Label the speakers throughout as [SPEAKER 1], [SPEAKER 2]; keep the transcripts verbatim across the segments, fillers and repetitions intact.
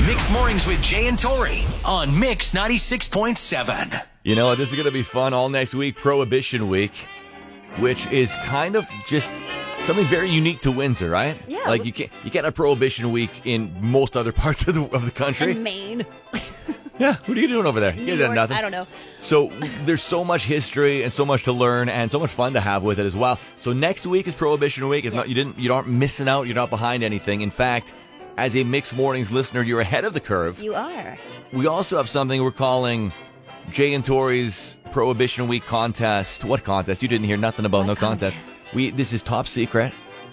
[SPEAKER 1] Mixed Mornings with Jay and Tori on Mix ninety-six point seven.
[SPEAKER 2] You know what? This is going to be fun all next week, Prohibition Week, which is kind of just something very unique to Windsor, right?
[SPEAKER 3] Yeah.
[SPEAKER 2] Like you can't you can't have Prohibition Week in most other parts of the of the country.
[SPEAKER 3] In Maine.
[SPEAKER 2] Yeah. What are you doing over there? You guys have nothing.
[SPEAKER 3] I don't know.
[SPEAKER 2] So there's so much history and so much to learn and so much fun to have with it as well. So next week is Prohibition Week. It's
[SPEAKER 3] Yes.
[SPEAKER 2] not you didn't you aren't missing out. You're not behind anything. In fact, as a Mixed Mornings listener, you're ahead of the curve.
[SPEAKER 3] You are.
[SPEAKER 2] We also have something we're calling Jay and Tori's Prohibition Week contest. What contest? You didn't hear nothing about
[SPEAKER 3] What
[SPEAKER 2] no contest.
[SPEAKER 3] contest?
[SPEAKER 2] We this is top secret.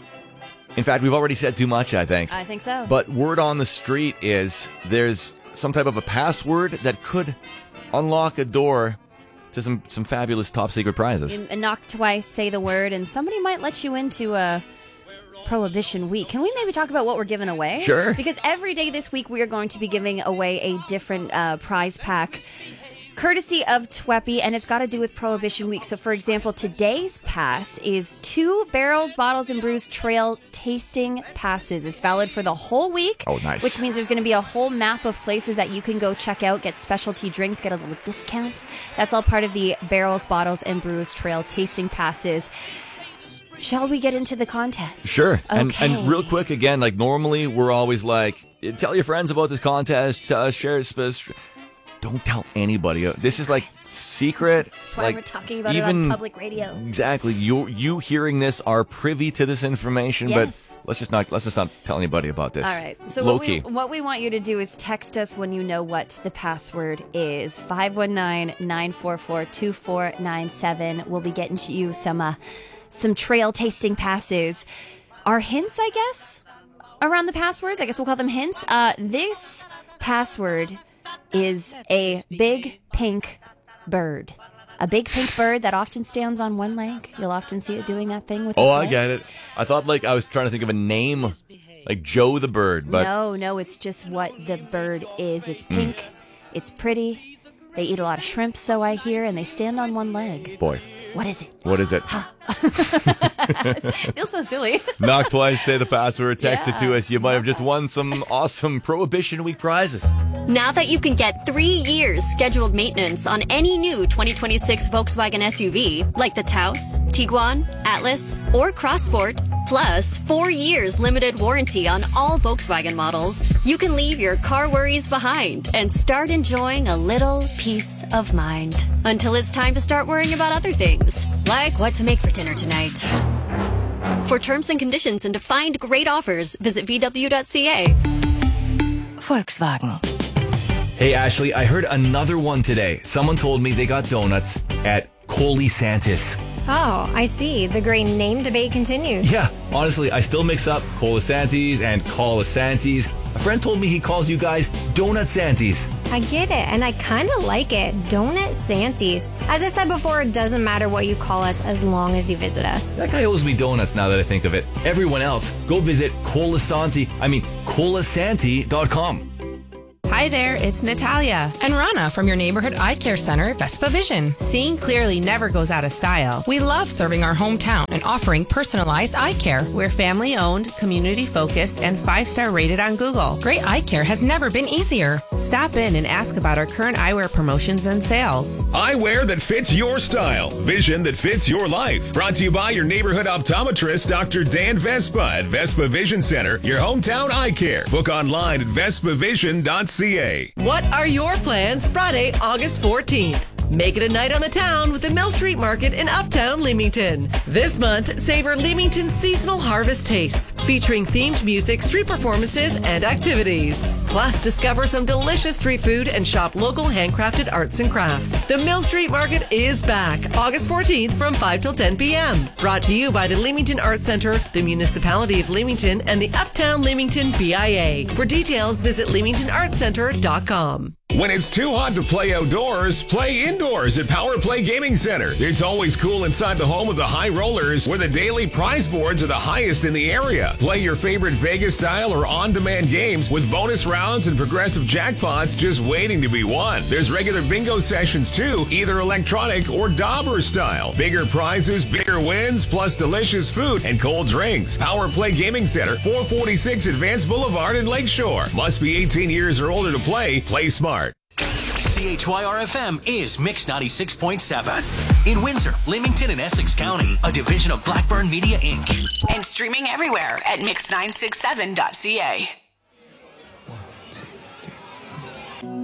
[SPEAKER 2] In fact, we've already said too much, I think.
[SPEAKER 3] I think so.
[SPEAKER 2] But word on the street is there's some type of a password that could unlock a door to some, some fabulous top secret prizes.
[SPEAKER 3] You knock twice, say the word, and somebody might let you into a Prohibition Week. Can we maybe talk about what we're giving away?
[SPEAKER 2] Sure.
[SPEAKER 3] Because every day this week we are going to be giving away a different uh, prize pack, courtesy of Tweppy, and it's got to do with Prohibition Week. So, for example, today's pass is two Barrels, Bottles, and Brews Trail tasting passes. It's valid for the whole week.
[SPEAKER 2] Oh, nice.
[SPEAKER 3] Which means there's going to be a whole map of places that you can go check out, get specialty drinks, get a little discount. That's all part of the Barrels, Bottles, and Brews Trail tasting passes. Shall we get into the contest?
[SPEAKER 2] Sure.
[SPEAKER 3] Okay.
[SPEAKER 2] And, and real quick, again, like normally we're always like, tell your friends about this contest, uh, share, sp- don't tell anybody. This is like secret.
[SPEAKER 3] That's why
[SPEAKER 2] like,
[SPEAKER 3] we're talking about
[SPEAKER 2] even,
[SPEAKER 3] it on public radio.
[SPEAKER 2] Exactly. You you hearing this are privy to this information,
[SPEAKER 3] Yes.
[SPEAKER 2] but let's just not let's just not tell anybody about this.
[SPEAKER 3] All right. So
[SPEAKER 2] Low
[SPEAKER 3] what we,
[SPEAKER 2] key.
[SPEAKER 3] what we want you to do is text us when you know what the password is. five one nine, nine four four, two four nine seven. We'll be getting you some uh, some trail tasting passes. Our hints, I guess, around the passwords. I guess we'll call them hints. Uh, this password is a big pink bird. A big pink bird that often stands on one leg. You'll often see it doing that thing with
[SPEAKER 2] Oh,
[SPEAKER 3] its
[SPEAKER 2] I
[SPEAKER 3] legs.
[SPEAKER 2] get it. I thought like I was trying to think of a name, like Joe the bird, but
[SPEAKER 3] No, no, it's just what the bird is. It's pink. It's pretty. They eat a lot of shrimp, so I hear, and they stand on one leg.
[SPEAKER 2] boy,
[SPEAKER 3] What is it?
[SPEAKER 2] what is it?
[SPEAKER 3] Feels so silly.
[SPEAKER 2] Knock twice, say the password, text it to
[SPEAKER 3] Yeah.
[SPEAKER 2] us. You might have just won some awesome Prohibition Week prizes.
[SPEAKER 4] Now that you can get three years scheduled maintenance on any new twenty twenty-six Volkswagen S U V, like the Taos, Tiguan, Atlas, or Crossport, plus four years limited warranty on all Volkswagen models, you can leave your car worries behind and start enjoying a little peace of mind. Until it's time to start worrying about other things, like what to make for dinner tonight. For terms and conditions and to find great offers, visit V W dot C A.
[SPEAKER 5] Volkswagen.
[SPEAKER 2] Hey, Ashley, I heard another one today. Someone told me they got donuts at Colisantis.
[SPEAKER 6] Oh, I see. The great name debate continues.
[SPEAKER 2] Yeah, honestly, I still mix up Colisantis and Colisantis. A friend told me he calls you guys Donut Santies.
[SPEAKER 6] I get it, and I kind of like it. Donut Santies. As I said before, it doesn't matter what you call us as long as you visit us.
[SPEAKER 2] That guy owes me donuts now that I think of it. Everyone else, go visit Colasanti, I mean, colasanti dot com.
[SPEAKER 7] Hi there, it's Natalia and Rana from your neighborhood eye care center, Vespa Vision. Seeing clearly never goes out of style. We love serving our hometown and offering personalized eye care. We're family owned, community focused, and five star rated on Google. Great eye care has never been easier. Stop in and ask about our current eyewear promotions and sales.
[SPEAKER 8] Eyewear that fits your style. Vision that fits your life. Brought to you by your neighborhood optometrist, Doctor Dan Vespa at Vespa Vision Center, your hometown eye care. Book online at vespa vision dot c a.
[SPEAKER 9] What are your plans Friday, August fourteenth? Make it a night on the town with the Mill Street Market in Uptown Leamington. This month, savor Leamington's seasonal harvest tastes, featuring themed music, street performances, and activities. Plus, discover some delicious street food and shop local handcrafted arts and crafts. The Mill Street Market is back, August fourteenth from five till ten p.m. Brought to you by the Leamington Arts Center, the Municipality of Leamington, and the Uptown Leamington B I A. For details, visit leamington arts center dot com.
[SPEAKER 8] When it's too hot to play outdoors, play indoors. indoors at Power Play Gaming Center. It's always cool inside the home with the high rollers, where the daily prize boards are the highest in the area. Play your favorite Vegas-style or on-demand games with bonus rounds and progressive jackpots just waiting to be won. There's regular bingo sessions too, either electronic or dauber style. Bigger prizes, bigger wins, plus delicious food and cold drinks. Power Play Gaming Center, four forty-six Advance Boulevard in Lakeshore. Must be eighteen years or older to play. Play smart.
[SPEAKER 1] C H Y R F M is Mix ninety-six point seven. In Windsor, Leamington, and Essex County, a division of Blackburn Media, Incorporated.
[SPEAKER 5] And streaming everywhere at mix nine six seven dot c a.